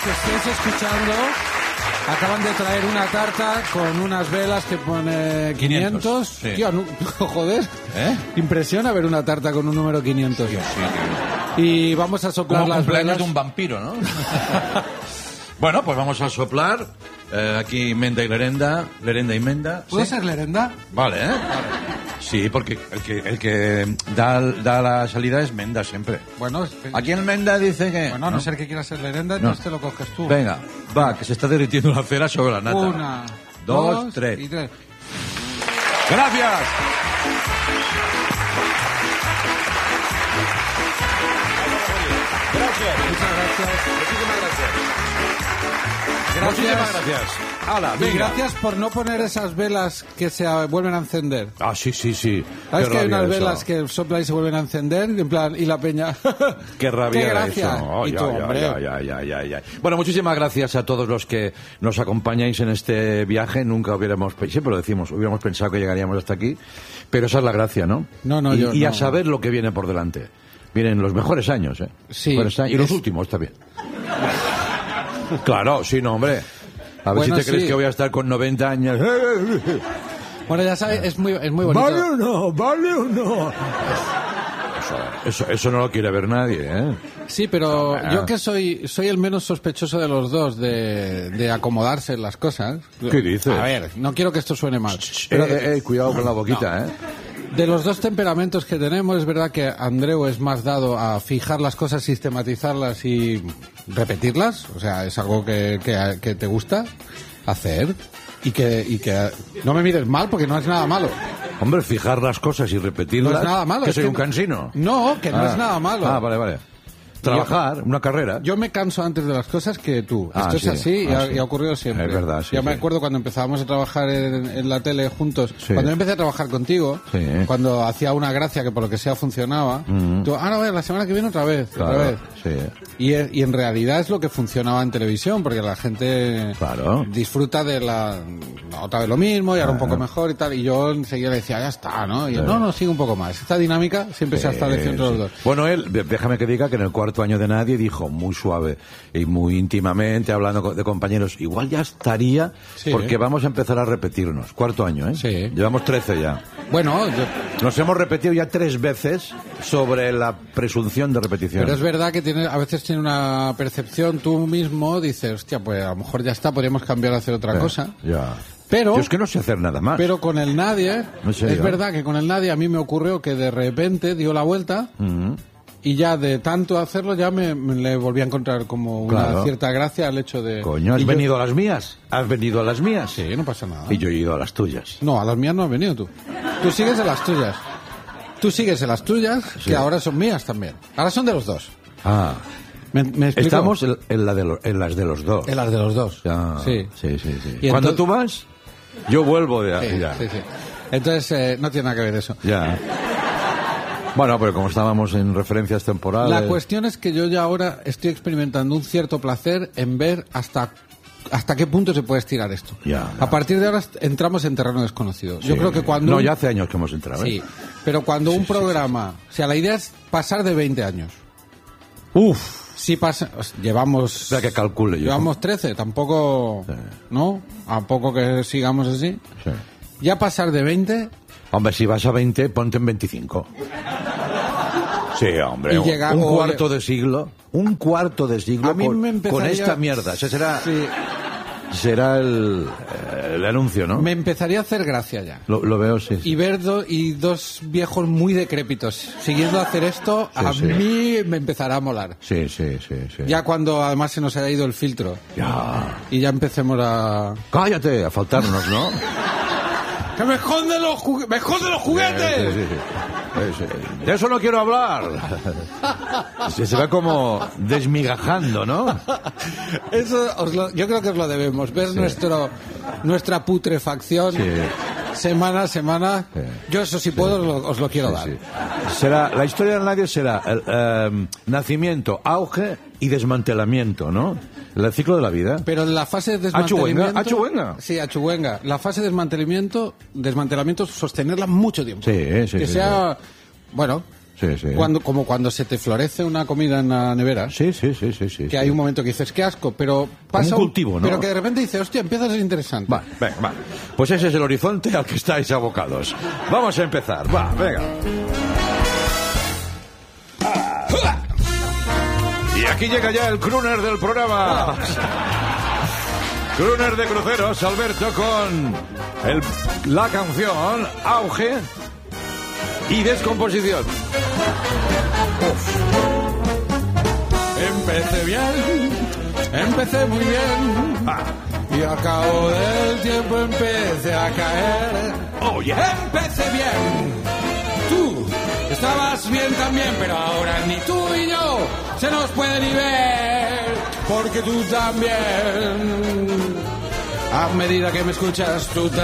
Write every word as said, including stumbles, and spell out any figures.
que estéis escuchando, acaban de traer una tarta con unas velas que pone quinientos. Sí. Tío, no, joder. ¿Eh? Impresiona ver una tarta con un número quinientos. Sí, sí. Y vamos a soplar Como las cumpleaños velas. de un vampiro, ¿no? Bueno, pues vamos a soplar. Eh, aquí Menda y Lerenda. Lerenda y Menda. ¿Puede ¿Sí? ser Lerenda? Vale, ¿eh? Sí, porque el que, el que da, da la salida es Menda siempre. Bueno, Aquí en Menda dice que... bueno, a no ser que quieras ser Lerenda, No. entonces te lo coges tú. Venga, va, que se está derritiendo la cera sobre la nata. Una, dos, dos tres. y tres. ¡Gracias! Gracias. Muchas gracias. Muchísimas gracias. Gracias. Muchísimas gracias. Hala, Y venga. gracias por no poner esas velas que se a- vuelven a encender. Ah, sí, sí, sí. ¿Sabes Qué que hay rabia unas eso. velas que soplan y se vuelven a encender? En plan, y la peña. Qué rabia ¡Qué era gracia! eso. Ay, Y tú, ay, hombre. ay, ay, ay, ay, ay. Bueno, muchísimas gracias a todos los que nos acompañáis en este viaje. Nunca hubiéramos, pe- siempre lo decimos, hubiéramos pensado que llegaríamos hasta aquí, pero esa es la gracia, ¿no? No, no, y, yo y a no. saber lo que viene por delante. Vienen los mejores años, ¿eh? Sí. Mejores años. Y los Es- últimos también. Claro, sí, no, hombre. A ver Bueno, si te crees sí. que voy a estar con noventa años. Bueno, ya sabes, es muy, es muy bonito. ¿Vale o no? ¿Vale o no? Eso, eso, eso no lo quiere ver nadie, ¿eh? Sí, pero Ah. yo que soy soy el menos sospechoso de los dos de, de acomodarse en las cosas. ¿Qué dices? A ver, no quiero que esto suene mal. Pero, Pero eh, eh, cuidado con la boquita, ¿eh? de los dos temperamentos que tenemos, es verdad que Andreu es más dado a fijar las cosas, sistematizarlas y repetirlas. O sea, es algo que, que, que te gusta hacer. Y que, y que no me mires mal porque no es nada malo. Hombre, fijar las cosas y repetirlas. No es nada malo. Que es soy que- un cansino. No, que no Ah. es nada malo. Ah, vale, vale. Trabajar, una carrera. Yo me canso antes de las cosas que tú. Ah, Esto sí. es así y, Ah, ha, sí. y ha ocurrido siempre. Es verdad, sí, Yo me sí. acuerdo cuando empezábamos a trabajar en, en la tele juntos. Sí. Cuando yo empecé a trabajar contigo, Sí. cuando hacía una gracia que por lo que sea funcionaba, Mm. tú, ah, no, a ver, la semana que viene otra vez, Claro, otra vez. sí. Y, e- y en realidad es lo que funcionaba en televisión, porque la gente Claro. disfruta de la otra vez lo mismo y ahora un poco mejor y tal. Y yo enseguida le decía, ya está, ¿no? Y él, no, no, sigue un poco más. Esta dinámica siempre se ha establecido entre Sí, los sí. dos. Bueno, él, de- déjame que diga que en el cuarto año de Nadie dijo muy suave y muy íntimamente, hablando co- de compañeros, igual ya estaría, Sí, porque ¿eh? vamos a empezar a repetirnos. Cuarto año, ¿eh? Sí. Llevamos trece ya. Bueno, yo- Nos hemos repetido ya tres veces sobre la presunción de repetición. pero es verdad que tiene, a veces tiene una percepción, tú mismo dices, hostia, pues a lo mejor ya está, podríamos cambiar a hacer otra Eh, cosa. Ya. Pero, Yo es que no sé hacer nada más. pero con el nadie, ¿En serio? es verdad que con el nadie a mí me ocurrió que de repente dio la vuelta Mm. y ya de tanto hacerlo ya me, me le volví a encontrar como una Claro. cierta gracia al hecho de... Coño, ¿has y yo- venido a las mías? ¿Has venido a las mías? Sí, no pasa nada. Y yo he ido a las tuyas. No, a las mías no has venido tú. Tú sigues en las tuyas. Tú sigues en las tuyas, Sí. que ahora son mías también. Ahora son de los dos. Ah. ¿Me, me explico? Estamos en, en la de lo- en las de los dos. En las de los dos. Ya. Sí. Sí, sí, sí. Y Cuando entonces- tú vas, yo vuelvo de Sí, ya. sí, sí. Entonces, eh, no tiene nada que ver eso. Ya. Bueno, pero como estábamos en referencias temporales... La cuestión es que yo ya ahora estoy experimentando un cierto placer en ver hasta hasta qué punto se puede estirar esto. Ya, ya. A partir de ahora est- entramos en terreno desconocido. Yo Sí. creo que cuando... No, un- ya hace años que hemos entrado, ¿eh? Sí, pero cuando un programa... O sea, la idea es pasar de veinte años. Uf. Si pasa... Llevamos... Espera que calcule yo. Llevamos trece, tampoco... Sí. ¿No? A poco que sigamos así. Sí. Ya pasar de veinte... Hombre, si vas a veinte, ponte en veinticinco. Sí, hombre. Y un- llega- un o- cuarto de siglo. Un cuarto de siglo A mí con, me empezaría- con esta mierda. Ese será, Sí, será el, el anuncio, ¿no? me empezaría a hacer gracia ya. Lo, lo veo, sí. sí. Y ver do- y dos viejos muy decrépitos siguiendo a hacer esto, Sí, a sí. mí me empezará a molar. Sí, sí, sí, sí. Ya cuando además se nos haya ido el filtro Ya. y ya empecemos a... Cállate, a faltarnos, ¿no? ¡Que me esconden los, jugue- me esconden los juguetes! Sí, sí, sí. Eh, sí. De eso no quiero hablar. Se, se va como desmigajando, ¿no? Eso os lo- yo creo que os lo debemos, ver nuestro nuestra putrefacción Sí. semana a semana. Sí. Yo eso si puedo os lo, os lo quiero dar. Sí. Será, la historia del nadie será el eh, nacimiento, auge y desmantelamiento, ¿no? El ciclo de la vida. Pero en la fase de Achuenga, desmantelamiento... achuenga. Sí, achuenga. La fase de desmantelamiento, desmantelamiento, sostenerla mucho tiempo. Sí, sí, Que sí, sea, bueno, Sí, sí. Cuando, como cuando se te florece una comida en la nevera. Sí, sí, sí, sí, sí. Que sí. hay un momento que dices, qué asco, pero pasa Como un cultivo, ¿no? Pero que de repente dices, hostia, empieza a ser interesante. Vale, venga, vale. Pues ese es el horizonte al que estáis abocados. Vamos a empezar, va, venga. Y aquí llega ya el crooner del programa. Crooner de cruceros, Alberto, con el, la canción Auge y Descomposición. Uf. Empecé bien, empecé muy bien. Ah. Y al cabo del tiempo empecé a caer. Oh, yeah. Empecé bien. Tú estabas bien también, pero ahora ni tú y yo se nos puede ni ver. Porque tú también, a medida que me escuchas, tú también.